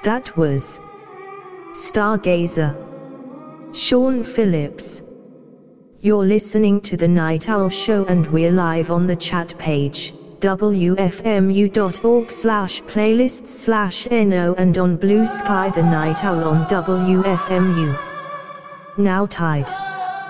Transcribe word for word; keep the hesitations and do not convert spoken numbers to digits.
That was Stargazer, Sean Phillips. You're listening to The Night Owl Show and we're live on the chat page, w f m u dot org slash playlists slash no, and on Blue Sky The Night Owl on W F M U. Now Tide.